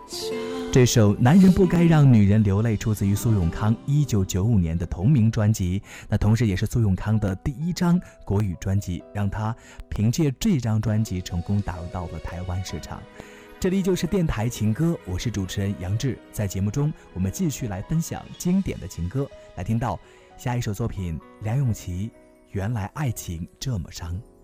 这首《男人不该让女人流泪》出自于苏永康1995年的同名专辑，那同时也是苏永康的第一张国语专辑，让他凭借这张专辑成功打入到了台湾市场。这里就是电台情歌，我是主持人杨志，在节目中我们继续来分享经典的情歌，来听到下一首作品梁咏琪《原来爱情这么伤》。